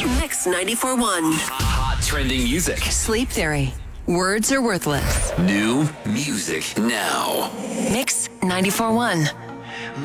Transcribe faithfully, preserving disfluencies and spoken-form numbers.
Mix ninety-four point one. Hot trending music. Sleep Theory. Words are worthless. New music now. Mix ninety-four point one.